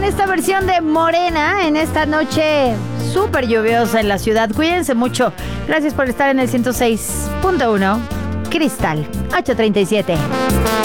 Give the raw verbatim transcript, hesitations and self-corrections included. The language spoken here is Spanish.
con esta versión de Morena en esta noche súper lluviosa en la ciudad. Cuídense mucho. Gracias por estar en el ciento seis punto uno Cristal ocho treinta y siete.